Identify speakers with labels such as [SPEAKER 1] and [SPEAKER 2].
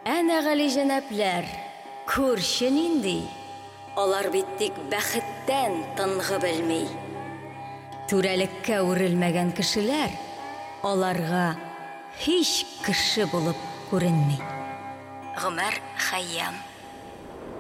[SPEAKER 1] Әнә Гали җәнапләр, күрше нинди? Алар бит тик бәхеттән тынгы белми. Түрәлеккә үрелмәгән кешеләр аларга һич кеше булып күренми. Гомәр Хәйям.